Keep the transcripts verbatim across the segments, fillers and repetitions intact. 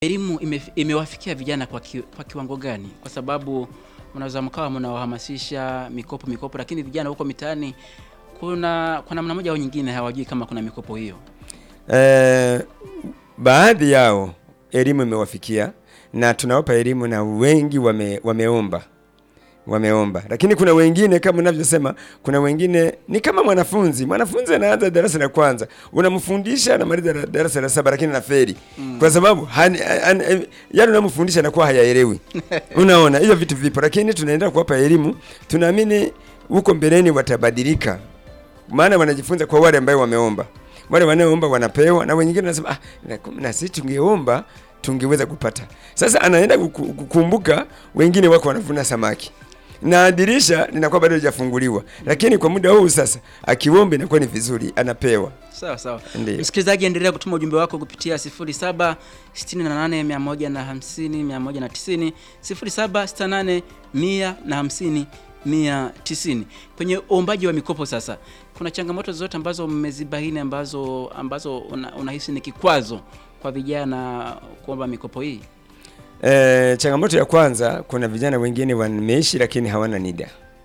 Elimu ime, imewafikia vijana kwa, ki, kwa kiwango gani? Kwa sababu mnaweza mkawa mnawahamasisha mikopo mikopo, lakini vijana huko mitaani kuna kwa namna moja au nyingine hawajui kama kuna mikopo hiyo. Eh, baadhi yao elimu imewafikia na tunawapa elimu na wengi wame, wameomba wameomba, lakini kuna wengine kama unavyosema, kuna wengine ni kama mwanafunzi mwanafunzi anaanza darasa la kwanza, unamfundisha na maliza darasa la saba lakini anafeli mm. kwa sababu yale unamfundisha anakuwa hayaelewi. Unaona, hiyo vitu vipo, lakini tunaendelea kuwapa elimu, tunaamini huko mbeleni watabadilika, maana wanajifunza kwa wale ambao wameomba. Wale wanaoomba wanapewa, na wengine wanasema ah, na sisi tungeomba tungeweza kupata. Sasa anaenda kukumbuka wengine wako wanavuna samaki na dirisha linakuwa bado halijafunguliwa, lakini kwa muda huu sasa akiomba inakuwa ni vizuri, anapewa. Sawa sawa. Msikilizaji, endelea kutuma ujumbe wako kupitia sifuri saba sita nane mia moja na hamsini mia moja na tisini sifuri saba sita nane mia na hamsini mia tisini. Kwenye uombaji wa mikopo sasa, kuna changamoto zote ambazo mmezibaini ambazo ambazo unahisi una ni kikwazo kwa vijana kuomba mikopo hii? E, changamoto ya kwanza, kuna vijana wengine wameishi lakini hawana NIDA.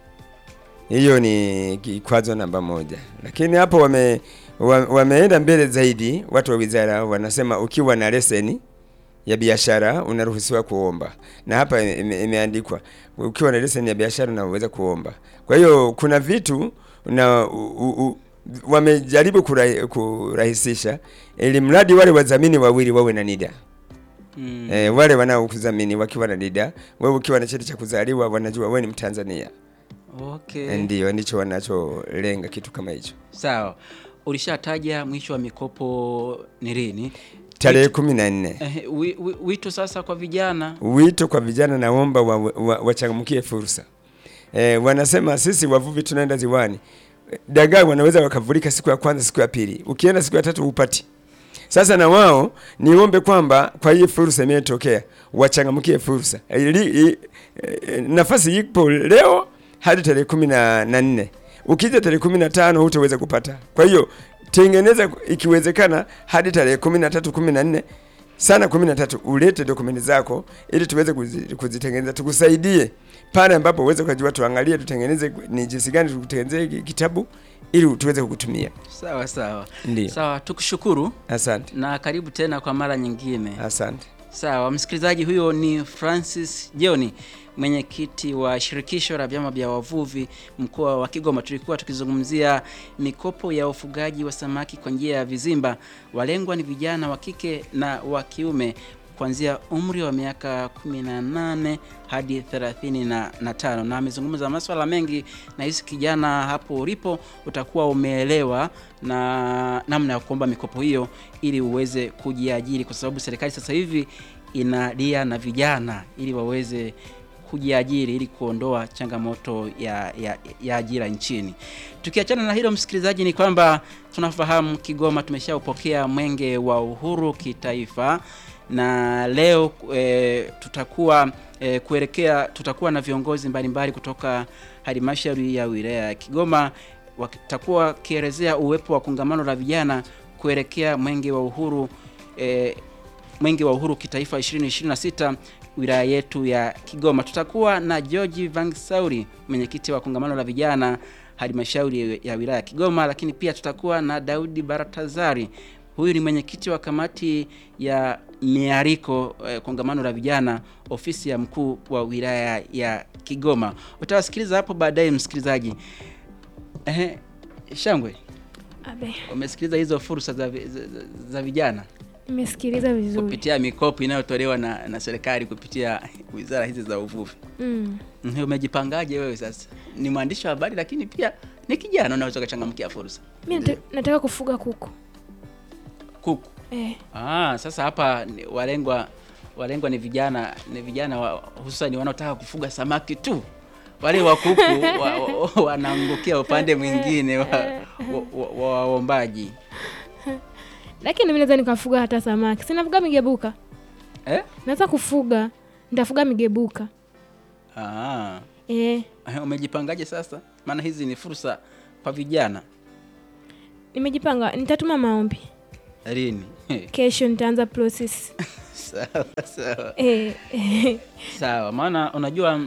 Hiyo ni kikwazo namba moja. Lakini hapo wame wameenda mbele zaidi, watu wa wizara wanasema ukiwa na leseni ya biashara unaruhusiwa kuomba. Na hapa imeandikwa ukiwa na leseni ya biashara unaweza kuomba. Kwa hiyo kuna vitu na u, u, wamejaribu kurahisisha ili mradi wale wadhamini wawili wawe na NIDA. Mm. E, wale wanaokudhamini wakiwa na NIDA, wewe ukiwa na cheti cha kuzaliwa wanajua wewe ni Mtanzania. Okay. Ndio ndicho wanacholenga, kitu kama hicho. Sawa. Ulishataja mwisho wa mikopo ni lini? Tarehe kumi na nne. Eh, wito sasa kwa vijana. Wito kwa vijana, naomba wachangamkie wa, wa fursa. E, wanasema sisi wavuvi tunaenda ziwani. Dagaa wanaweza wakavulika siku ya kwanza, siku ya pili. Ukienda siku ya tatu upati. Sasa na wao niombe kwamba kwa hii fursa imetokea wachangamkie fursa. Nafasi ipo leo hadi tarehe kumi na nne. Ukija tarehe kumi na tano hutaweza kupata. Kwa hiyo tengeneza ikiwezekana hadi tarehe kumi na tatu kumi na nne, sana kumi na tatu ulete dokumenti zako ili tuweze kuzitengeneza, tukusaidie pale ambapo uweze kujua, tuangalie tutengeneze ni jinsi gani tukutengeneze kitabu ili tuweze kukutumia. Sawa sawa. Ndiyo. Sawa, tukushukuru. Asante. Na karibu tena kwa mara nyingine. Asante. Sawa, msikilizaji, huyo ni Francis John, mwenyekiti wa shirikisho la vyama vya wavuvi mkoa wa Kigoma. Tulikuwa tukizungumzia mikopo ya ufugaji wa samaki kwa njia ya vizimba. Walengwa ni vijana wa kike na wa kiume kuanzia umri wa miaka kumi na nane hadi thelathini na tano, na amezungumza masuala mengi, na hisi kijana hapo ulipo utakuwa umeelewa na namna ya kuomba mikopo hiyo ili uweze kujiajiri, kwa sababu serikali sasa hivi inalia na vijana ili waweze kujiajiri ili kuondoa changamoto ya, ya, ya ajira nchini. Tukiachana na hilo, msikilizaji, ni kwamba tunafahamu Kigoma tumeshaupokea mwenge wa uhuru kitaifa, na leo e, tutakuwa e, kuelekea tutakuwa na viongozi mbalimbali kutoka halmashauri ya wilaya ya Kigoma, watakuwa kielezea uwepo wa kongamano la vijana kuelekea mwenge wa uhuru e, mwenge wa uhuru kitaifa ishirini ishirini na sita wilaya yetu ya Kigoma. Tutakuwa na George Vangsauri, mwenyekiti wa kongamano la vijana halmashauri ya wilaya ya Kigoma, lakini pia tutakuwa na Daudi Baratazari. Huyu ni mwenyekiti wa kamati ya miariko eh, kongamano la vijana ofisi ya mkuu wa wilaya ya Kigoma. Utawasikiliza hapo baadaye, msikilizaji. Eh, Shangwe. Abe. Umesikiliza hizo fursa za, za, za vijana? Nimesikiliza vizuri. Kupitia mikopo inayotolewa na, na serikali kupitia wizara hizi za uvuvi. Mm. Umejipangaje wewe sasa? Ni mwandishi wa habari lakini pia ni kijana, unaweza kuchangamkia fursa. Mimi nataka kufuga kuku. Kuku. Eh. Ah, sasa hapa walengwa walengwa ni vijana, ni vijana wa, hususan wanaotaka kufuga samaki tu. Wale wa kuku wanaangukia wa, wa upande mwingine wa waombaji. Wa, wa Lakini mimi naweza nikafuga hata samaki. Sina fuga migebuka. Eh? Naweza kufuga. Nitafuga migebuka. Ah. Eh. Umejipangaje sasa? Maana hizi ni fursa kwa vijana. Nimejipanga, nitatuma maombi. Lini? Kesho nitaanza process. Sawa sawa. Eh, eh. Sawa, maana unajua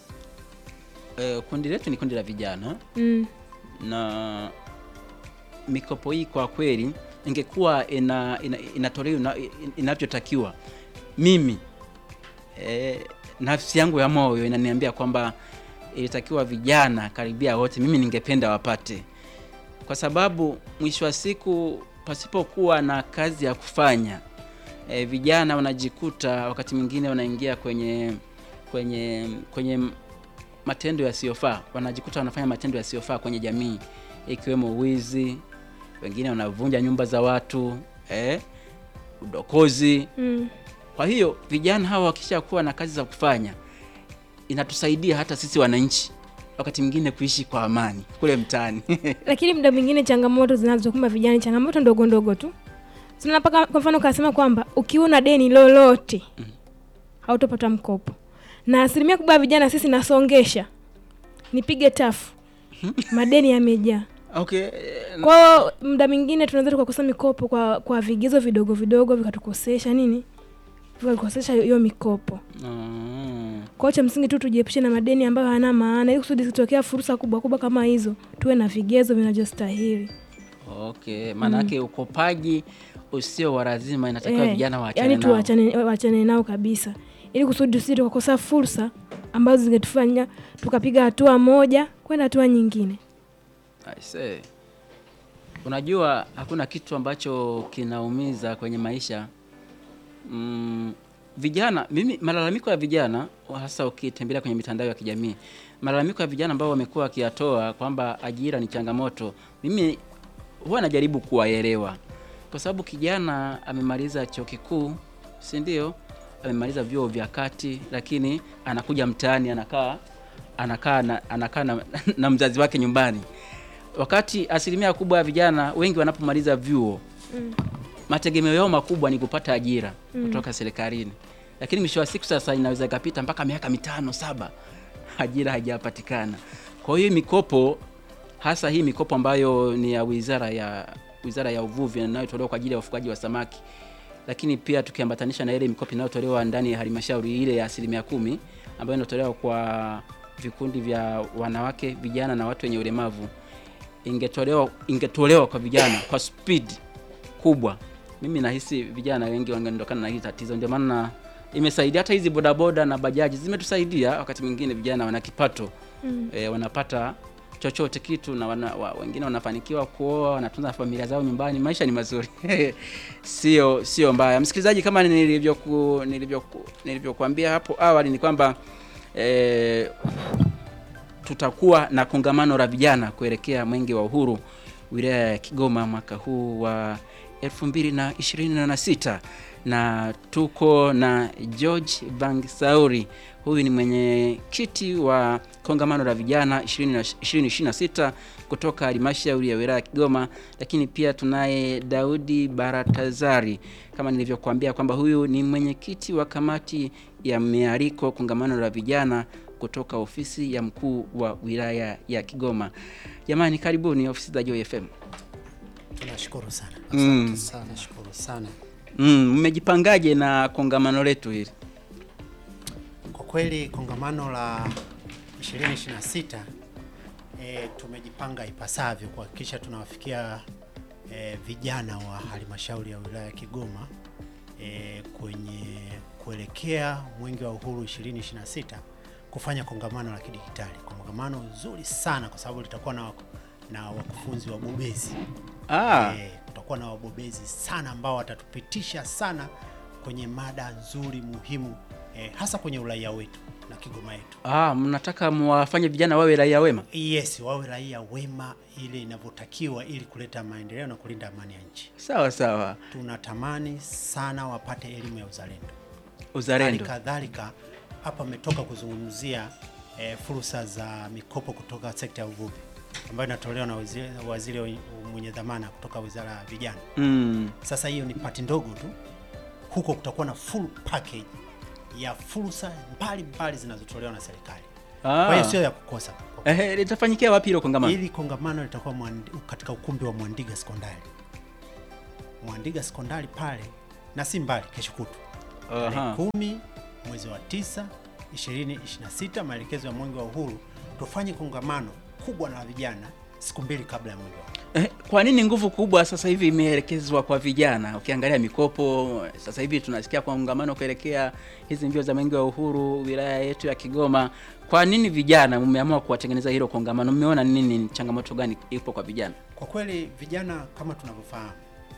eh, kundi letu ni kundi la vijana Mm. na mikopo hii kwa kweli ingekuwa ina, ina, inatolewa ina, inavyotakiwa, mimi eh, nafsi yangu ya moyo inaniambia kwamba ilitakiwa vijana karibia wote mimi ningependa wapate, kwa sababu mwisho wa siku pasipokuwa na kazi ya kufanya e, vijana wanajikuta wakati mwingine wanaingia kwenye kwenye kwenye matendo yasiyofaa, wanajikuta wanafanya matendo yasiyofaa kwenye jamii, ikiwemo wizi, wengine wanavunja nyumba za watu, eh, udokozi. Mm. Kwa hiyo vijana hawa wakisha kuwa na kazi za kufanya, inatusaidia hata sisi wananchi wakati mwingine kuishi kwa amani kule mtaani. Lakini muda mwingine changamoto zinazokumba vijana, changamoto ndogo ndogo tu. Tunapaka kwa mfano kasema kwamba ukiona deni lolote mm. hautopata mkopo. Na asilimia kubwa vijana sisi nasongesha. Nipige tafu. Madeni yamejaa. Okay. Kwa muda mwingine tunaweza tukakosa mikopo kwa kwa vigezo vidogo vidogo vikatukosesha nini? Vikakosesha hiyo mikopo. Mm. Kwa cha msingi tu tujiepushe na madeni ambayo hayana maana, ili kusudi zitokea fursa kubwa kubwa kama hizo tuwe na vigezo vinavyostahili. Okay, maana yake mm. ukopaji usio wa lazima inatakiwa eh, vijana waachane yani nao. Yani tuachane waachane nao kabisa. Ili kusudi tusije tukakosa fursa ambazo zingetufanya tukapiga hatua moja kwenda hatua nyingine. I say. Unajua hakuna kitu ambacho kinaumiza kwenye maisha. Mm, vijana, mimi malalamiko ya vijana hasa ukitembelea kwenye mitandao ya kijamii, malalamiko ya vijana ambao wamekuwa wakiyatoa kwamba ajira ni changamoto, mimi huwa najaribu kuwaelewa, kwa sababu kijana amemaliza chuo kikuu, si ndio? Amemaliza vyuo vya kati, lakini anakuja mtaani anakaa anakaa na, anakaa na, na mzazi wake nyumbani, wakati asilimia kubwa ya vijana wengi wanapomaliza vyuo mm. mategemeo yao makubwa ni kupata ajira mm. kutoka serikalini, lakini mwisho wa siku sasa inaweza ikapita mpaka miaka mitano saba ajira haijapatikana. Kwa hiyo mikopo, hasa hii mikopo ambayo ni ya wizara ya wizara ya uvuvi inayotolewa kwa ajili ya ufugaji wa samaki, lakini pia tukiambatanisha na ile mikopo inayotolewa ndani ya halmashauri ile ya asilimia kumi ambayo inatolewa kwa vikundi vya wanawake, vijana na watu wenye ulemavu, ingetolewa ingetolewa kwa vijana kwa speed kubwa, mimi nahisi vijana wengi wangeondokana na hili tatizo. Ndio maana imesaidia hata hizi bodaboda na bajaji zimetusaidia, wakati mwingine vijana wana kipato mm. e, wanapata chochote kitu na wana, wa, wengine wanafanikiwa kuoa, wanatunza familia zao nyumbani, maisha ni mazuri. sio sio mbaya. Msikilizaji, kama nilivyoku nilivyoku nilivyokuambia hapo awali ni kwamba e, tutakuwa na kongamano la vijana kuelekea Mwenge wa Uhuru wilaya ya Kigoma mwaka huu wa elfu mbili na ishirini na sita, na tuko na George Bangisauri. Huyu ni mwenyekiti wa kongamano la vijana ishirini ishirini na sita kutoka halmashauri ya wilaya ya Kigoma, lakini pia tunaye Daudi Baratazari, kama nilivyokuambia kwamba huyu ni mwenyekiti wa kamati ya mialiko kongamano la vijana kutoka ofisi ya mkuu wa wilaya ya Kigoma. Jamani, karibuni ofisi za Joy F M. Tunashukuru sana. Asante mm. sana, nashukuru sana. Mm, mmejipangaje na kongamano letu hili? Kwa kweli kongamano la ishirini ishirini na sita e, tumejipanga ipasavyo kuhakikisha tunawafikia e, vijana wa halmashauri ya wilaya ya Kigoma e, kwenye kuelekea Mwenge wa Uhuru ishirini ishirini na sita kufanya kongamano la kidijitali. Kongamano nzuri sana kwa sababu litakuwa na na wakufunzi wabobezi. Ah, e, tutakuwa na wabobezi sana ambao watatupitisha sana kwenye mada nzuri muhimu e, hasa kwenye uraia wetu na Kigoma yetu. Ah, mnataka muwafanye vijana wawe raia wema? Yes, wawe raia wema ile inavyotakiwa ili kuleta maendeleo na kulinda amani ya nchi. Sawa sawa. Tunatamani sana wapate elimu ya uzalendo. Uzalendo. Kadhalika hapa ametoka kuzungumzia e, fursa za mikopo kutoka sekta ya uvuvi ambayo inatolewa na waziri, waziri mwenye dhamana kutoka wizara ya vijana. Mm. Sasa hiyo ni pati ndogo tu. Huko kutakuwa na full package ya fursa mbalimbali zinazotolewa na serikali. Ah. Kwa hiyo sio ya kukosa. Eh, litafanyikia wapi hilo kongamano? Hili kongamano litakuwa katika ukumbi wa Mwandiga Sekondari. Mwandiga sekondari pale, na si mbali, kesho kutu Aha. tarehe kumi mwezi wa tisa ishirini ishirini na sita, maelekezo ya Mwenge wa Uhuru, tufanye kongamano kubwa na vijana siku mbili kabla ya Mwenge wa Uhuru. Eh, kwa nini nguvu kubwa sasa hivi imeelekezwa kwa vijana? Ukiangalia mikopo sasa hivi tunasikia kwa kongamano kuelekea hizi mbio za Mwenge wa Uhuru wilaya yetu ya Kigoma. Kwa nini vijana mmeamua kuwatengeneza hilo kongamano? Mmeona nini, changamoto gani ipo kwa vijana? Kwa kweli vijana kama tunavyofahamu,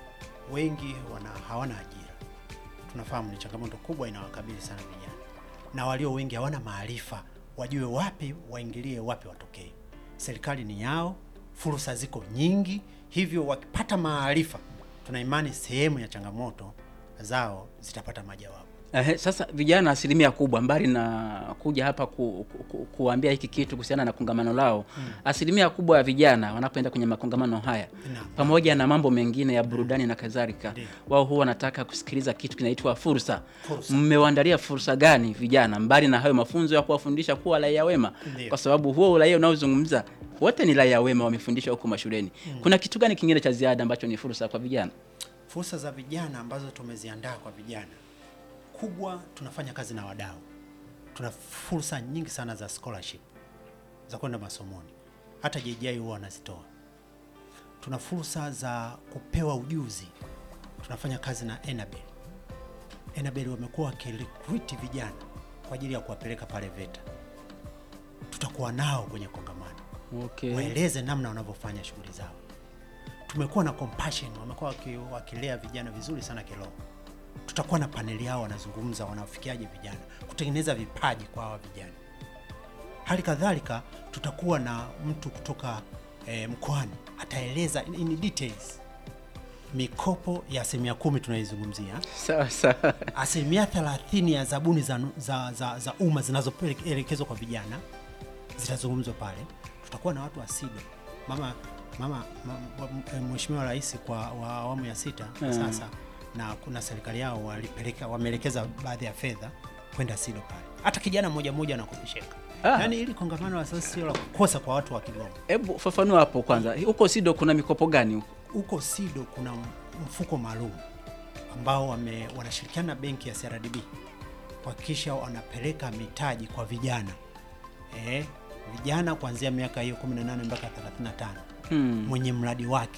wengi wana hawana ajira. Tunafahamu ni changamoto kubwa inawakabili sana vijana. Na walio wengi hawana maarifa, wajue wapi waingilie, wapi watokee. Serikali ni yao, fursa ziko nyingi, hivyo wakipata maarifa, tuna imani sehemu ya changamoto zao zitapata majawabu. Eh, sasa vijana asilimia kubwa, mbali na kuja hapa ku, ku, ku, kuambia hiki kitu kuhusiana na kongamano lao, hmm. asilimia kubwa ya vijana wanapoenda kwenye makongamano haya na, pamoja na mambo mengine ya burudani na kadhalika, wao huwa wanataka kusikiliza kitu kinaitwa fursa. Mmewaandalia fursa gani vijana, mbali na hayo mafunzo ya kuwafundisha kuwa raia wema? Ndiyo. Kwa sababu huo raia unaozungumza wote ni raia wema, wamefundishwa huko mashuleni. Hmm. Kuna kitu gani kingine cha ziada ambacho ni fursa kwa vijana? Fursa za vijana ambazo tumeziandaa kwa vijana kubwa, tunafanya kazi na wadau. Tuna fursa nyingi sana za scholarship za kwenda masomoni, hata J J I huwa wanazitoa. Tuna fursa za kupewa ujuzi, tunafanya kazi na Enabel. Enabel wamekuwa wakirecruit vijana kwa ajili ya kuwapeleka pale VETA. Tutakuwa nao kwenye kongamano, okay, waeleze namna wanavyofanya shughuli zao. Tumekuwa na Compassion, wamekuwa wakilea vijana vizuri sana kiroho. Tutakuwa na paneli yao, wanazungumza wanafikiaje vijana, kutengeneza vipaji kwa hawa vijana. Hali kadhalika tutakuwa na mtu kutoka eh, mkoani, ataeleza in details mikopo ya asilimia kumi tunaizungumzia. Sawa sawa. Asilimia thelathini ya zabuni za za za, za umma zinazoelekezwa kwa vijana zitazungumzwa pale. Tutakuwa na watu wa SIDO. Mama mama, mama Mheshimiwa Rais kwa wa awamu ya sita hmm. sasa na kuna serikali yao walipeleka wameelekeza baadhi ya fedha kwenda SIDO pale. Hata kijana mmoja mmoja anakopesheka. Ah. Yaani ili kongamano la sasa sio la kukosa kwa watu wa Kigoma. Hebu fafanua hapo kwanza. Huko SIDO kuna mikopo gani huko? Huko SIDO kuna mfuko maalum ambao wame wanashirikiana na benki ya C R D B kuhakikisha wanapeleka mitaji kwa vijana. Eh, vijana kuanzia miaka hiyo kumi na nane mpaka thelathini na tano. Hmm. Mwenye mradi wake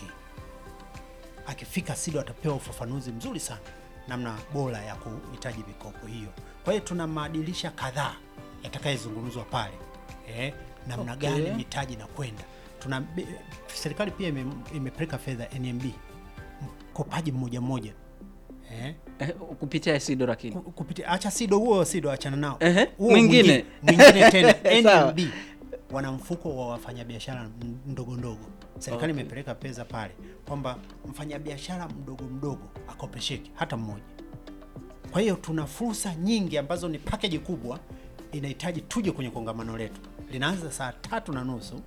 akifika SIDO atapewa ufafanuzi mzuri sana namna bora ya kuhitaji mikopo hiyo. Kwa hiyo tuna maadilisha kadhaa yatakayozungumzwa pale. Eh, namna okay, gani mitaji na kwenda. Tuna serikali pia ime, imepeleka fedha N M B mkopaji mmoja mmoja. Eh, eh kupitia SIDO, lakini kupitia acha SIDO huo SIDO achana nao. Eh, mwingine mwingine tena N M B wana mfuko wa wafanyabiashara ndogo ndogo. Serikali okay, imepeleka pesa pale kwamba mfanyabiashara mdogo mdogo akopesheke hata mmoja. Kwa hiyo tuna fursa nyingi ambazo ni package kubwa, inahitaji tuje kwenye kongamano letu. Linaanza saa tatu na nusu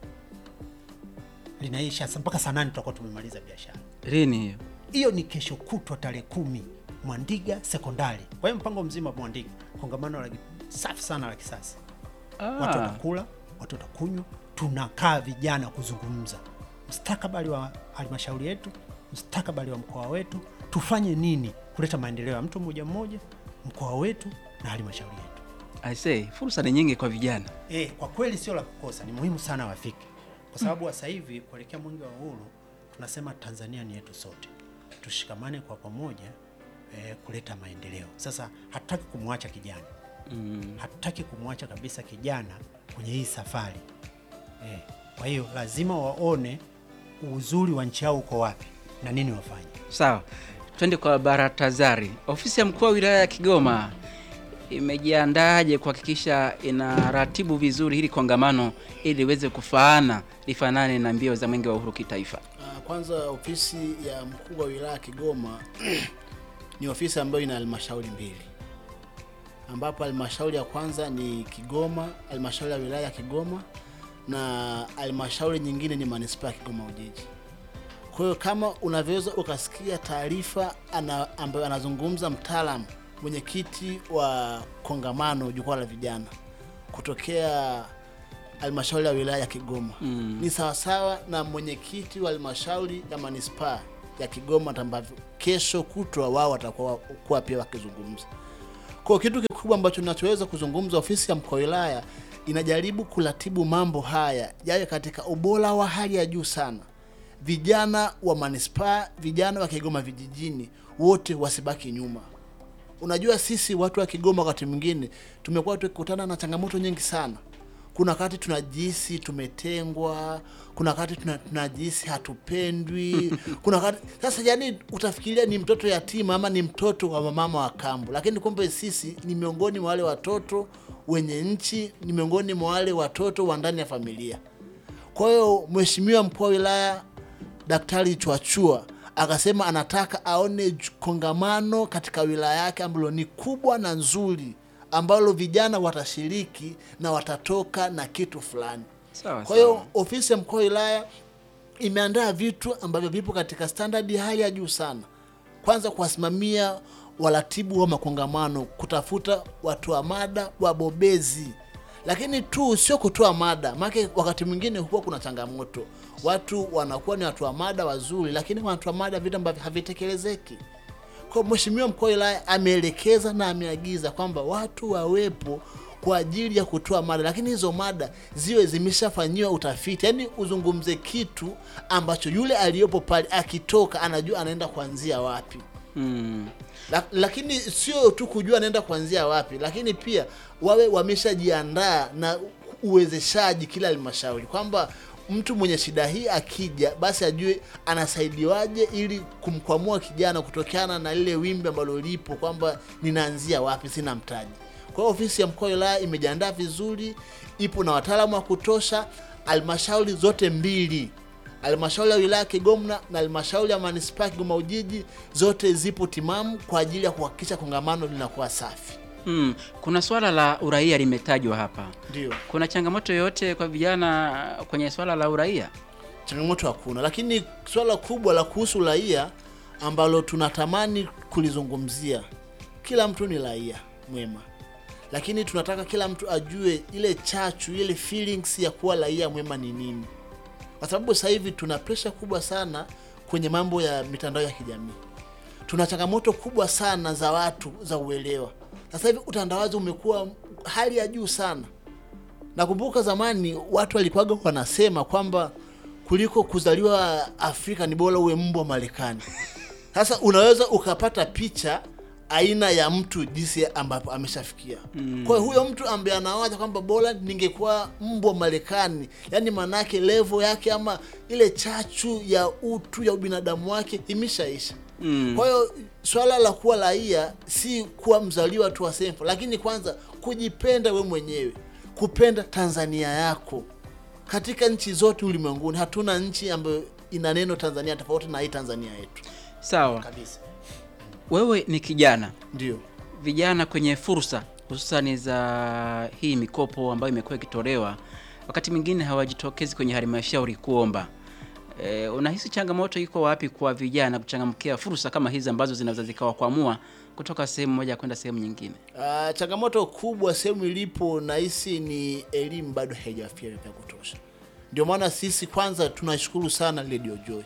linaisha mpaka saa nane tutakuwa tumemaliza biashara. Lini hiyo? Hiyo ni kesho kutwa tarehe kumi, Mwandiga sekondari. Kwa hiyo mpango mzima Mwandiga, kongamano la safi sana la kisasa. Ah. Watu watakula, watu watakunywa, tunakaa vijana kuzungumza mustakabali wa halmashauri yetu, mustakabali wa mkoa wetu, tufanye nini kuleta maendeleo ya mtu mmoja mmoja, mkoa wetu na halmashauri yetu. I say, fursa ni nyingi kwa vijana. Eh, kwa kweli sio la kukosa, ni muhimu sana wafike. Kwa sababu hmm, sasa hivi kuelekea Mwenge wa Uhuru tunasema Tanzania ni yetu sote. Tushikamane kwa pamoja eh, kuleta maendeleo. Sasa hataki kumwacha kijana. Mm. Hataki kumwacha kabisa kijana kwenye hii safari. Eh, kwa hiyo lazima waone uzuri wa nchi yao uko wapi na nini wafanye. Sawa. Twende kwa Baratazari. Ofisi ya mkuu wa wilaya ya Kigoma imejiandaje kuhakikisha inaratibu vizuri hili kongamano ili liweze kufaana lifanane na mbio za Mwenge wa Uhuru kitaifa? Uh, kwanza ofisi ya mkuu wa wilaya ya Kigoma ni ofisi ambayo ina halmashauri mbili. Ambapo halmashauri ya kwanza ni Kigoma, halmashauri ya wilaya ya Kigoma, na halmashauri nyingine ni manispaa ya Kigoma Ujiji. Kwa hiyo kama unavyoweza ukasikia taarifa ana, ambayo anazungumza mtaalamu mwenyekiti wa kongamano jukwaa la vijana kutokea halmashauri ya wilaya ya Kigoma, mm, ni sawa sawa na mwenyekiti wa halmashauri ya manispaa ya Kigoma ambavyo kesho kutwa wao watakuwa kuwa pia wakizungumza. Kwa kitu kikubwa ambacho tunachoweza kuzungumza, ofisi ya mkuu wa wilaya inajaribu kuratibu mambo haya yawe katika ubora wa hali ya juu sana. Vijana wa manispaa, vijana wa Kigoma vijijini wote wasibaki nyuma. Unajua sisi watu wa Kigoma wakati mwingine tumekuwa tukikutana na changamoto nyingi sana. Kuna wakati tunajihisi tumetengwa, kuna wakati tunajihisi hatupendwi, kuna wakati sasa yani utafikiria ni mtoto yatima ama ni mtoto wa mama wa kambo, lakini kumbe sisi ni miongoni mwa wale watoto wenye nchi, ni miongoni mwa wale watoto wa ndani ya familia. Kwa hiyo mheshimiwa mkuu wa wilaya Daktari Chwachua akasema anataka aone kongamano katika wilaya yake ambalo ni kubwa na nzuri, ambalo vijana watashiriki na watatoka na kitu fulani. Sawa. Kwa hiyo ofisi ya mkuu wa wilaya imeandaa vitu ambavyo vipo katika standard hali ya juu sana. Kwanza kuwasimamia waratibu wa makongamano, kutafuta watu wa mada wabobezi. Lakini tu sio kutoa mada, maana wakati mwingine huwa kuna changamoto. Watu wanakuwa ni watu wa mada wazuri, lakini watu wa mada vitu ambavyo havitekelezeki. Kwa mheshimiwa mkuu wa wilaya ameelekeza na ameagiza kwamba watu wawepo kwa ajili ya kutoa mada, lakini hizo mada ziwe zimeshafanywa utafiti. Yaani uzungumze kitu ambacho yule aliyopo pale akitoka anajua anaenda kuanzia wapi. Mm. La, lakini sio tu kujua anaenda kuanzia wapi, lakini pia wawe wameshajiandaa na uwezeshaji kila halmashauri, kwamba mtu mwenye shida hii akija basi ajue anasaidiwaje ili kumkwamua kijana kutokana na ile wimbi ambalo lipo kwamba ninaanzia wapi, sina mtaji. Kwa hiyo ofisi ya mkuu wa wilaya imejiandaa vizuri, ipo na wataalamu wa kutosha. Halmashauri zote mbili, halmashauri ya wilaya Kigoma na halmashauri ya manispaa Kigoma Ujiji, zote zipo timamu kwa ajili ya kuhakikisha kongamano linakuwa safi. Hmm. Kuna swala la uraia limetajwa hapa. Ndio. Kuna changamoto yoyote kwa vijana kwenye swala la uraia? Changamoto hakuna, lakini swala kubwa la kuhusu uraia ambalo tunatamani kulizungumzia, kila mtu ni raia mwema. Lakini tunataka kila mtu ajue ile chachu, ile feelings ya kuwa raia mwema ni nini. Kwa sababu sasa hivi tuna pressure kubwa sana kwenye mambo ya mitandao ya kijamii. Tuna changamoto kubwa sana za watu za uelewa. Sasa hivi utandawazi umekuwa hali ya juu sana. Nakumbuka zamani watu walikuwa wanasema kwamba kuliko kuzaliwa Afrika ni bora uwe mbwa Marekani. Sasa unaweza ukapata picha aina ya mtu jinsi ambapo ameshafikia. Mm. Kwa huyo mtu ambaye anawaza kwamba bora ningekuwa mbwa Marekani, yani manake level yake ama ile chachu ya utu ya ubinadamu wake imeshaisha. Mm. Kwa hiyo swala la kuwa raia si kuwa mzaliwa tu wa sempo, lakini kwanza kujipenda we mwenyewe, kupenda Tanzania yako. Katika nchi zote ulimwenguni hatuna nchi ambayo ina neno Tanzania tofauti na hii Tanzania yetu. Sawa. Kabisa. Wewe ni kijana. Ndio. Vijana kwenye fursa hususani za hii mikopo ambayo imekuwa ikitolewa, wakati mwingine hawajitokezi kwenye halmashauri kuomba. E, unahisi changamoto iko wapi kwa vijana kuchangamkia fursa kama hizi ambazo zinaweza zikawa kuamua kutoka sehemu moja kwenda sehemu nyingine? Uh, changamoto kubwa sehemu ilipo nahisi ni elimu bado haijafikia vya kutosha. Ndio maana sisi kwanza tunashukuru sana Radio Joy.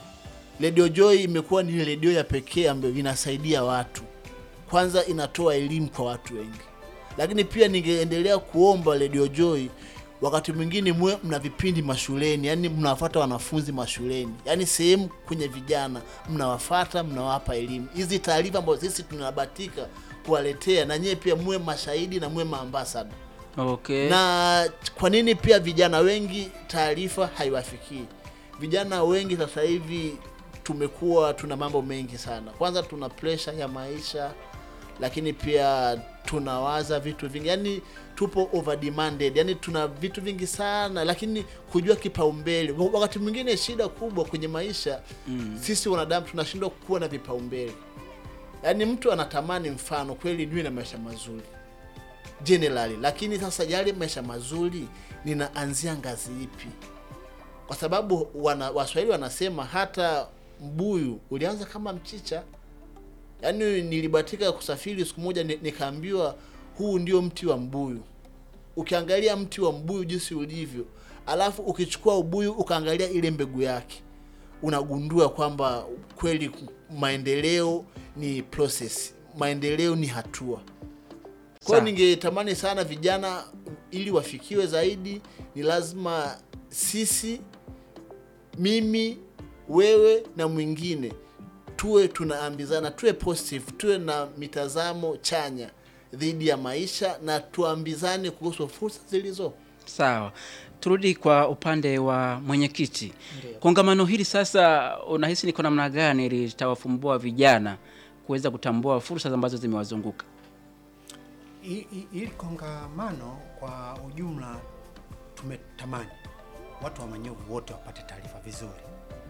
Radio Joy imekuwa ni radio ya pekee ambayo inasaidia watu. Kwanza inatoa elimu kwa watu wengi. Lakini pia ningeendelea kuomba Radio Joy wakati mwingine mwe mna vipindi mashuleni, yani mnawafuata wanafunzi mashuleni. Yani sehemu kwenye vijana mnawafuata, mnawapa elimu. Hizi taarifa ambazo sisi tunabahatika kuwaletea, na nyewe pia mwe mashahidi na mwe maambassador. Okay. Na kwa nini pia vijana wengi taarifa haiwafikii? Vijana wengi sasa hivi tumekuwa tuna mambo mengi sana. Kwanza tuna pressure ya maisha, lakini pia tunawaza vitu vingi. Yani tupo over demanded. Yani tuna vitu vingi sana, lakini kujua kipaumbele. Wakati mwingine shida kubwa kwenye maisha, mm. sisi wanadamu tunashindwa kuwa na vipaumbele. Yani mtu anatamani mfano kweli niwe na maisha mazuri generally, lakini sasa yale maisha mazuri ninaanzia ngazi ipi? Kwa sababu wana, Waswahili wanasema hata mbuyu ulianza kama mchicha. Yaani nilibatika kusafiri siku moja nikaambiwa huu ndio mti wa mbuyu. Ukiangalia mti wa mbuyu jinsi ulivyo, alafu ukichukua ubuyu ukaangalia ile mbegu yake, unagundua kwamba kweli maendeleo ni process, maendeleo ni hatua. Kwa hiyo ningetamani sana vijana ili wafikiwe zaidi, ni lazima sisi, mimi, wewe na mwingine tuwe tunaambizana, tuwe positive, tuwe na mitazamo chanya dhidi ya maisha na tuambizane kuhusu fursa zilizo. Sawa. Turudi kwa upande wa mwenyekiti. Kongamano hili sasa unahisi ni kwa namna gani litawafumbua vijana kuweza kutambua fursa ambazo zimewazunguka? Hili kongamano kwa ujumla tumetamani watu wa Manyovu wote wapate taarifa vizuri,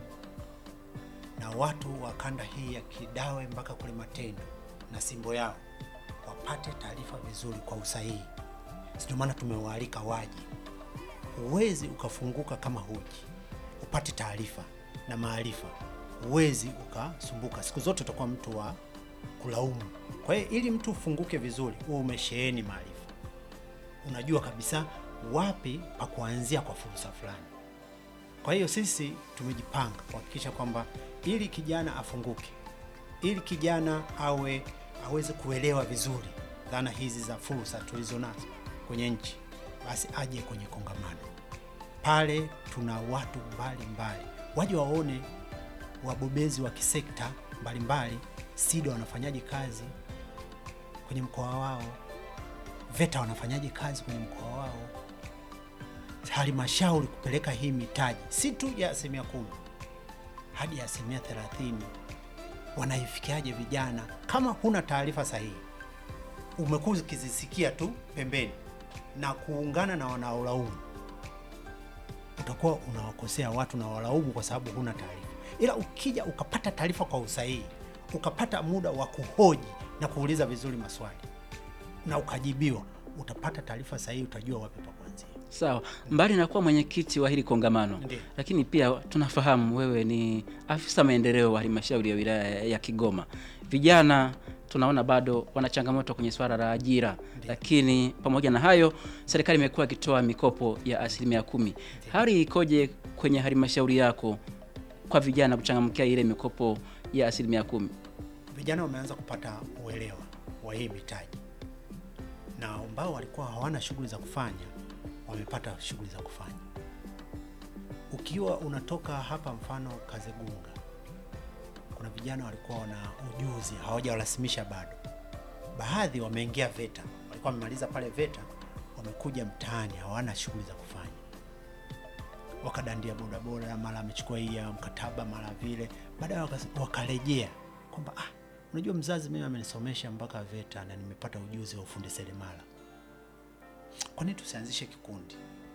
na watu wa kanda hii ya Kidawe mpaka kule Matendo na Simbo yao wapate taarifa vizuri kwa usahihi. Ndio maana tumewaalika waje. Huwezi ukafunguka kama huji upate taarifa na maarifa, huwezi ukasumbuka. Siku zote utakuwa mtu wa kulaumu. Kwa hiyo ili mtu ufunguke vizuri, uwe umesheheni maarifa, unajua kabisa wapi pa kuanzia kwa fursa fulani. Kwa hiyo sisi tumejipanga kuhakikisha kwamba ili kijana afunguke, ili kijana awe aweze kuelewa vizuri dhana hizi za fursa tulizonazo kwenye nchi, basi aje kwenye kongamano. Pale tuna watu mbali mbali, waje waone wabobezi wa kisekta mbalimbali, SIDO wanafanyaje kazi kwenye mkoa wao, VETA wanafanyaje kazi kwenye mkoa wao, halmashauri kupeleka hii mitaji si tu ya asilimia kumi hadi ya asilimia thelathini wanaifikiaje vijana. Kama huna taarifa sahihi, umekuwa ukizisikia tu pembeni na kuungana na wanaolaumu, utakuwa unawakosea watu na walaumu kwa sababu huna taarifa. Ila ukija ukapata taarifa kwa usahihi, ukapata muda wa kuhoji na kuuliza vizuri maswali na ukajibiwa, utapata taarifa sahihi, utajua wapi pa kuanzia. Sawa. Mbali na kuwa mwenyekiti wa hili kongamano, Ndiyo. lakini pia tunafahamu wewe ni afisa maendeleo wa halmashauri ya wilaya ya Kigoma. Vijana tunaona bado wana changamoto kwenye swala la ajira. Ndiyo. Lakini pamoja na hayo serikali imekuwa ikitoa mikopo ya asilimia kumi. Hali ikoje kwenye halmashauri yako kwa vijana kuchangamkia ile mikopo ya asilimia kumi? Vijana wameanza kupata uelewa wa hii mitaji, na ambao walikuwa hawana shughuli za kufanya wamepata shughuli za kufanya. Ukiwa unatoka hapa mfano Kazegunga, kuna vijana walikuwa wana ujuzi hawajarasimisha bado. Baadhi wameingia VETA, walikuwa wamemaliza pale VETA, wamekuja mtaani hawana shughuli za kufanya. Wakadandia bodaboda, mara amechukua hii ya mkataba, mara vile. Baadaye wakarejea kwamba ah, unajua mzazi mimi amenisomesha mpaka VETA na nimepata ujuzi wa ufundi seremala. Kwa nini tusianzishe kikundi?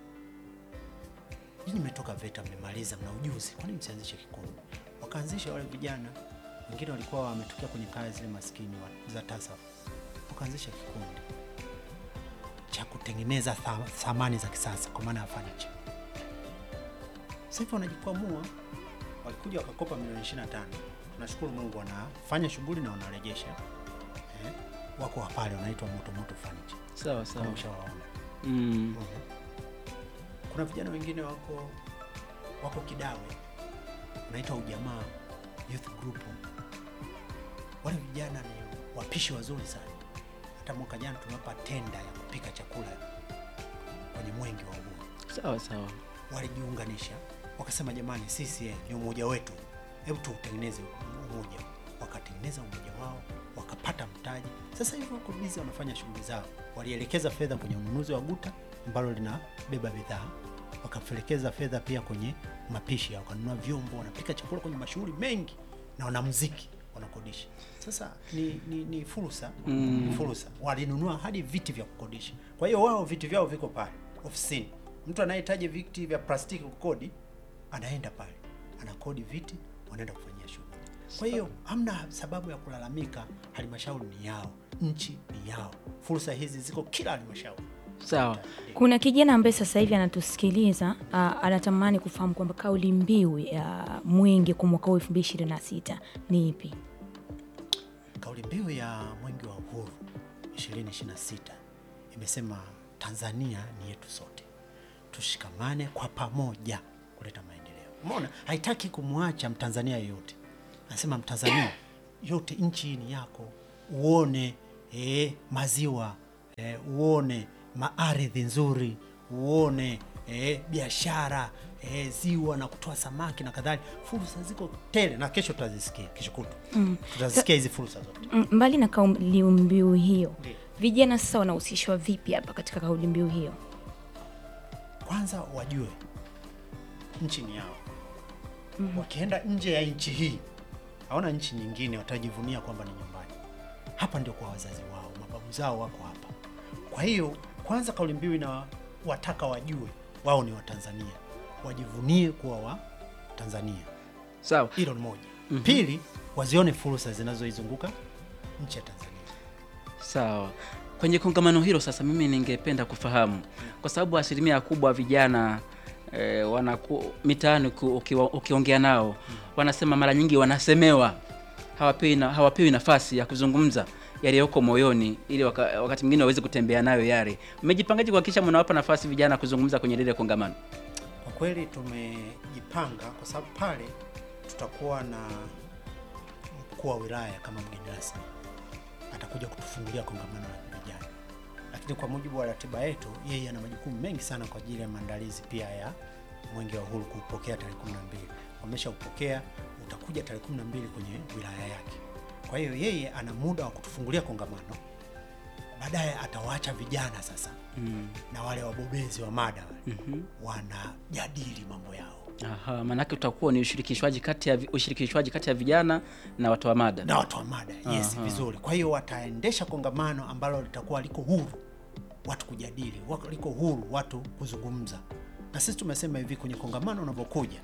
Mimi nimetoka VETA, mmemaliza, mna ujuzi, kwa nini msianzishe kikundi? Wakaanzisha wale vijana, wengine walikuwa wametokea kwenye kazi zile maskini za TASA. Wakaanzisha kikundi cha kutengeneza thamani za kisasa kwa maana ya furniture. Sasa hivi wanajikwamua, walikuja wakakopa milioni ishirini na tano. Tunashukuru Mungu wanafanya shughuli na wanarejesha. Eh, wako pale wanaitwa Moto Moto Furniture. Sawa sawa. Umeshawaona. Mm. Kuna vijana wengine wako wako Kidawe, wanaitwa Ujamaa Youth Group. Wale vijana ni wapishi wazuri sana. Hata mwaka jana tumewapa tenda ya kupika chakula kwenye Mwenge wa Uhuru. Sawa sawa. Walijiunganisha, wakasema jamani, sisi eh, ni umoja wetu, hebu tutengeneze umoja. Wakatengeneza umoja wao, wakapata mtaji. Sasa hivi wako busy wanafanya shughuli zao. Walielekeza fedha kwenye ununuzi wa guta ambalo linabeba bidhaa, wakaelekeza fedha pia kwenye mapishi, wakanunua vyombo, wanapika chakula kwenye mashughuli mengi, na wana muziki wanakodisha. Sasa ni ni, ni fursa, mm. fursa. Walinunua hadi viti vya kukodisha. Kwa hiyo wao viti vyao viko pale ofisini. Mtu anayehitaji viti vya plastiki kukodi, anaenda pale, anakodi viti, wanaenda kufanyia shughuli. Kwa hiyo hamna sababu ya kulalamika. Halmashauri ni yao, nchi ni yao, fursa hizi ziko kila halmashauri. Sawa. Kuna kijana ambaye sasa hivi anatusikiliza, uh, anatamani kufahamu kwamba kauli mbiu ya Mwenge kwa mwaka elfu mbili ishirini na sita ni ipi? Kauli mbiu ya Mwenge wa Uhuru ishirini ishirini na sita imesema Tanzania ni yetu sote, tushikamane kwa pamoja kuleta maendeleo. Umeona? Haitaki kumwacha Mtanzania yote. Anasema Mtanzania yote, nchi ni yako. Uone eh, maziwa, eh, uone maardhi nzuri, uone eh, biashara, eh, ziwa na kutoa samaki na kadhalika. Fursa ziko tele na kesho tutazisikia, kesho kutu. Mm. Tutazisikia hizi fursa zote. Mm, mbali na kauli mbiu hiyo, vijana sasa wanahusishwa vipi hapa katika kauli mbiu hiyo? Kwanza wajue nchi ni yao. Mm. Wakienda nje ya nchi hii, hawana nchi nyingine, watajivunia kwamba ni nyumbani. Hapa ndio kwa wazazi wao, mababu zao wako hapa. Kwa hiyo kwanza kauli mbiu ina wataka wajue wao ni Watanzania, wajivunie kuwa wa Tanzania. Sawa. Hilo ni moja. Mm-hmm. Pili, wazione fursa zinazoizunguka nchi ya Tanzania. Sawa. Kwenye kongamano hilo sasa mimi ningependa kufahamu, kwa sababu asilimia kubwa vijana e, wanaku mitaani ukiongea nao wanasema mara nyingi wanasemewa, hawapewi na, hawapewi nafasi ya kuzungumza yaliyoko moyoni ili waka, wakati mwingine waweze kutembea nayo yale. Mmejipangaje kuhakikisha mnawapa nafasi vijana kuzungumza kwenye lile kongamano? Kwa kweli tumejipanga kwa sababu pale tutakuwa na mkuu wa wilaya kama mgeni rasmi, atakuja kutufungulia kongamano la vijana. Lakini kwa mujibu wa ratiba yetu, yeye ana majukumu mengi sana kwa ajili ya maandalizi pia ya Mwenge wa Uhuru kupokea tarehe kumi na mbili. Wamesha upokea, utakuja tarehe kumi na mbili kwenye wilaya yake. Kwa hiyo yeye ana muda wa kutufungulia kongamano. Baadaye atawaacha vijana sasa mm. na wale wabobezi wa mada mm-hmm. wanajadili mambo yao. Aha, manake utakuwa ni ushirikishwaji kati ya ushirikishwaji kati ya vijana na watu wa mada. Na watu wa mada. Yes, aha. Vizuri. Kwa hiyo wataendesha kongamano ambalo litakuwa liko huru watu kujadili, liko huru watu kuzungumza. Na sisi tumesema hivi kwenye kongamano unapokuja,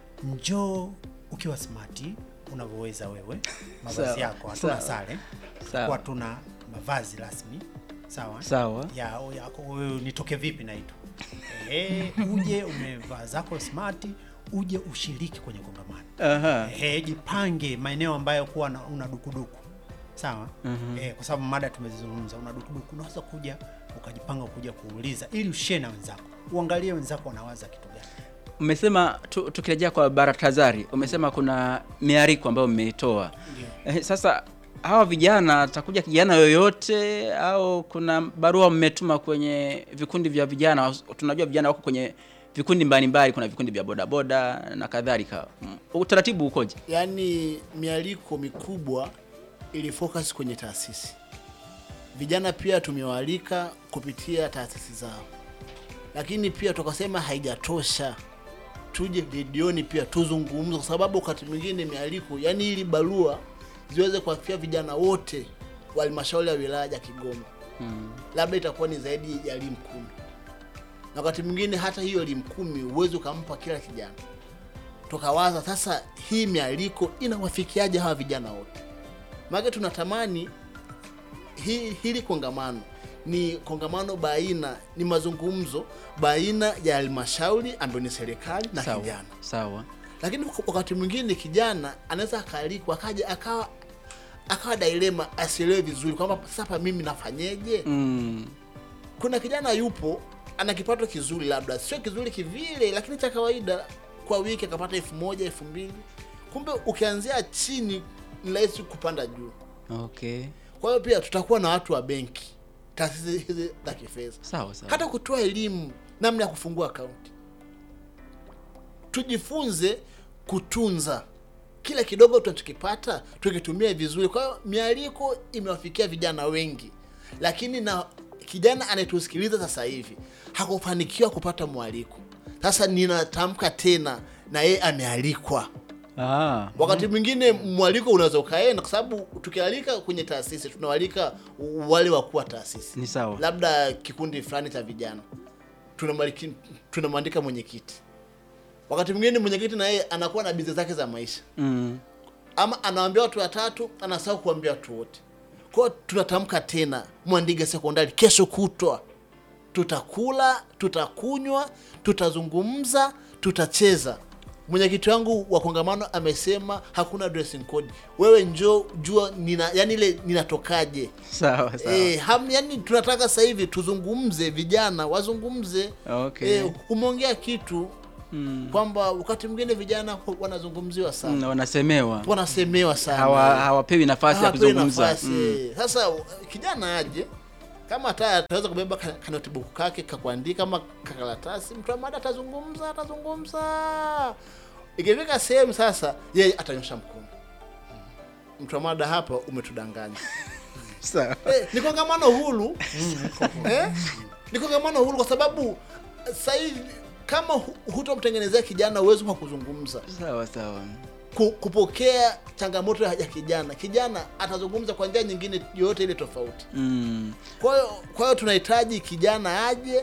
njoo ukiwa smart unavyoweza wewe, mavazi yako hatuna sare. Kwa tuna mavazi rasmi. Sawa? Sawa. Ya yako wewe nitoke vipi na hito? Eh, uje umevaa zako smart, uje ushiriki kwenye kongamano. Aha. Eh, jipange maeneo ambayo kuwa na, una dukuduku. Sawa? Uh-huh. Eh, kwa sababu mada tumezizungumza, una dukuduku, unaweza kuja ukajipanga kuja kuuliza ili ushare na wenzako. Uangalie wenzako wanawaza kitu gani. Umesema tu, tukirejea kwa Baratazari, umesema kuna miariko ambayo mmeitoa. Eh, sasa hawa vijana atakuja kijana yoyote au kuna barua mmetuma kwenye vikundi vya vijana? Tunajua vijana wako kwenye vikundi mbalimbali, kuna vikundi vya bodaboda na kadhalika. Utaratibu ukoje? Yaani mialiko mikubwa ili focus kwenye taasisi. Vijana pia tumewaalika kupitia taasisi zao. Lakini pia tukasema haijatosha, tuje redioni pia tuzungumze, kwa sababu wakati mwingine mialiko, yani ili barua ziweze kuwafikia vijana wote wa halmashauri ya wilaya ya Kigoma. Hmm. Labda itakuwa ni zaidi ya elimu kumi. Na wakati mwingine hata hiyo elimu kumi uwezo ukampa kila kijana. Tukawaza sasa hii mialiko inawafikiaje hawa vijana wote? Maana tunatamani hii hili kongamano ni kongamano baina, ni mazungumzo baina ya halmashauri ambayo ni serikali na sawa, kijana. Sawa. Lakini wakati mwingine kijana anaweza akaalikwa akaja akawa akawa dilema, asielewe vizuri kwamba sasa mimi nafanyeje? Mm. Kuna kijana yupo ana kipato kizuri, labda sio kizuri kivile lakini cha kawaida, kwa wiki akapata elfu moja elfu mbili. Kumbe ukianzia chini ni rahisi kupanda juu. Okay. Kwa hiyo pia tutakuwa na watu wa benki, taasisi hizi za kifedha. Sawa sawa. Hata kutoa elimu namna ya kufungua akaunti. Tujifunze kutunza kila kidogo tunachokipata, tukitumia vizuri. Kwa hiyo mialiko imewafikia vijana wengi. Lakini na kijana anayetusikiliza sasa hivi hakufanikiwa kupata mwaliko. Sasa ninatamka tena na yeye amealikwa. Ah. Wakati mwingine mwaliko unaweza kaenda, kwa sababu tukialika kwenye taasisi tunawalika wale wakuu wa taasisi. Ni sawa. Labda kikundi fulani cha vijana. Tunamwaliki tunamwandika mwenyekiti. Wakati mwingine mwenyekiti na yeye anakuwa na bizi zake za maisha. Mm. Ama anawaambia watu watatu, anasahau kuambia watu wote. Kwa hiyo tunatamka tena, Mwandiga Sekondari kesho kutwa tutakula, tutakunywa, tutazungumza, tutacheza. Mwenyekiti wangu wa kongamano amesema hakuna dressing code. Wewe njoo jua nina, yani ile ninatokaje. Sawa sawa. Eh, ham yani tunataka sasa hivi tuzungumze, vijana wazungumze. Okay. Eh, umeongea kitu Mm. kwamba wakati mwingine vijana wanazungumziwa sana, Mm, wanasemewa. wanasemewa sana, Hawa hawapewi nafasi ya hawapewi kuzungumza. nafasi. Mm. Sasa kijana aje kama hata ataweza kubeba ka- kanotibuku kake kakuandika kama kakaratasi, mtu wa mada atazungumza atazungumza, ikifika sehemu sasa yeye atanyosha mkono, mtu wa mada hapa umetudanganya. Sawa. Eh, ni kongamano huru eh? Ni kongamano huru kwa sababu sasa hivi kama hu- hutomtengenezea kijana uwezo wa kuzungumza, Sawa sawa. ku, kupokea changamoto ya ya kijana, kijana atazungumza kwa njia nyingine yoyote ile tofauti. Mm. Kwa hiyo kwa hiyo tunahitaji kijana aje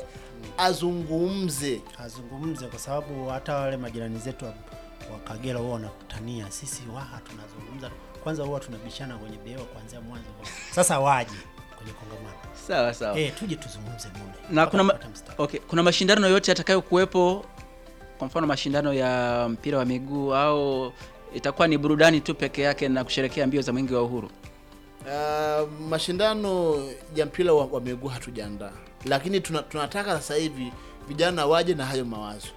azungumze. azungumze kwa sababu hata wale majirani zetu wa, wa Kagera huwa wanakutania, sisi Waha tunazungumza kwanza, huwa tunabishana kwenye behewa kuanzia mwanzo. Sasa waje kwenye kongamano Sawa sawa. eh, tuje tuzungumze muda Na kuna ma- Mpaka mstari. okay, kuna mashindano yote yatakayo kuwepo, kwa mfano mashindano ya mpira wa miguu, au itakuwa ni burudani tu peke yake na kusherekea mbio za mwenge wa uhuru? Uh, mashindano ya mpira wa, wa miguu hatujaandaa, lakini tuna, tunataka sasa hivi vijana waje na hayo mawazo,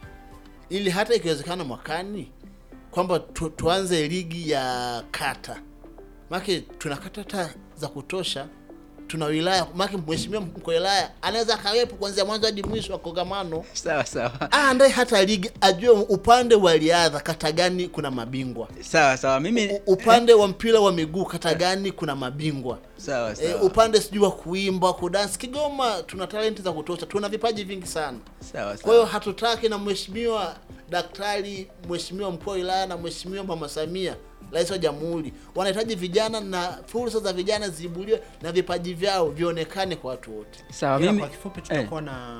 ili hata ikiwezekana mwakani kwamba tu, tuanze ligi ya kata, maana tuna kata ta za kutosha, tuna wilaya, maana mheshimiwa mkuu wa wilaya anaweza akawepo kuanzia mwanzo hadi mwisho wa kongamano. Sawa sawa. Ah, ndaye hata ligi ajue upande wa riadha kata gani kuna mabingwa, Sawa sawa. Mimi U, upande wa mpira wa miguu kata gani kuna mabingwa. sawa E, sawa. upande sijui wa kuimba, kudansi, Kigoma tuna talenti za kutosha, tuna vipaji vingi sana. Sawa Kwa hiyo sawa. hatutaki na mheshimiwa daktari, mheshimiwa mkuu wa wilaya na mheshimiwa Mama Samia, rais wa jamhuri, wanahitaji vijana na fursa za vijana ziibuliwe na vipaji vyao vionekane kwa watu wote. Sawa. Ila Mimi kwa kifupi tutakuwa na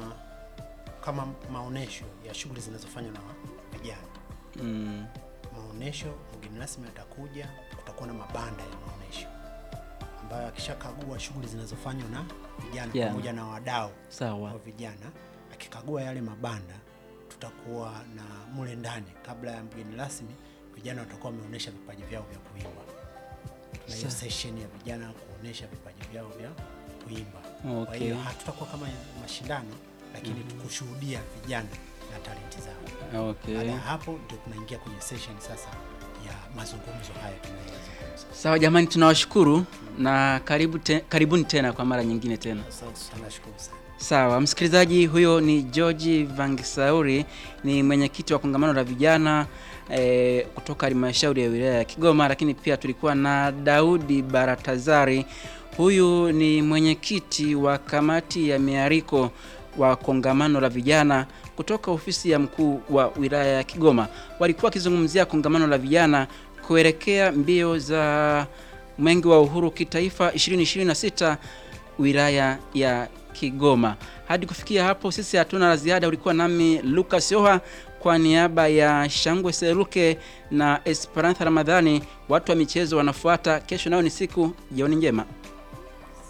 kama maonesho ya shughuli zinazofanywa na vijana, mm, maonesho. Mgeni rasmi atakuja, kutakuwa na mabanda ya maonesho ambayo akishakagua shughuli zinazofanywa na vijana Yeah. pamoja na wadau sawa. wa vijana, akikagua yale mabanda, tutakuwa na mule ndani, kabla ya mgeni rasmi, vijana watakuwa wameonyesha vipaji vyao vya kuimba. Tuna hiyo session ya vijana kuonyesha vipaji vyao vya kuimba. Kwa Okay. hiyo hatutakuwa kama mashindano, lakini tukushuhudia vijana na talenti zao. Okay. Baada ya hapo ndio tunaingia kwenye session sasa ya mazungumzo haya tunayozungumza. Sawa jamani, tunawashukuru na karibu te, karibuni tena kwa mara nyingine tena. Asante sana. Tunashukuru sana. Sawa msikilizaji, huyo ni George Vangisauri, ni mwenyekiti wa kongamano la vijana e, kutoka halmashauri ya wilaya ya Kigoma. Lakini pia tulikuwa na Daudi Baratazari, huyu ni mwenyekiti wa kamati ya miariko wa kongamano la vijana kutoka ofisi ya mkuu wa wilaya ya Kigoma. Walikuwa wakizungumzia kongamano la vijana kuelekea mbio za mwenge wa uhuru kitaifa ishirini ishirini na sita wilaya ya Kigoma. Hadi kufikia hapo sisi hatuna la ziada. Ulikuwa nami Lucas Yoha kwa niaba ya Shangwe Seruke na Esperanza Ramadhani. Watu wa michezo wanafuata kesho, nao ni siku. Jioni njema.